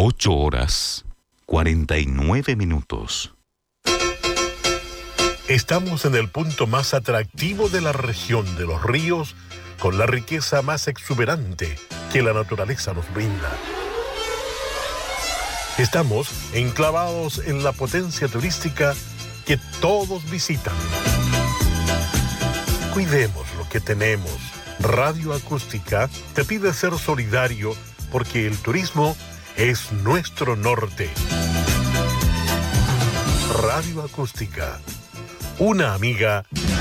8:49. Estamos en el punto más atractivo de la región de los ríos, con la riqueza más exuberante que la naturaleza nos brinda. Estamos enclavados en la potencia turística que todos visitan. Cuidemos lo que tenemos. Radio Acústica te pide ser solidario porque el turismo es nuestro norte. Radio Acústica, una amiga